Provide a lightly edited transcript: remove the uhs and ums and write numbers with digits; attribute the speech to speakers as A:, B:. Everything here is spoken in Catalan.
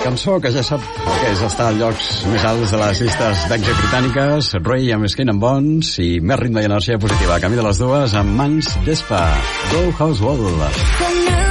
A: cançó que ja sap el que és estar als llocs més alts de les llistes d'èxit britàniques. Ray amb Skin and Bones i més ritme i energia positiva. Camí de les dues amb mans d'espa. Go House Wall.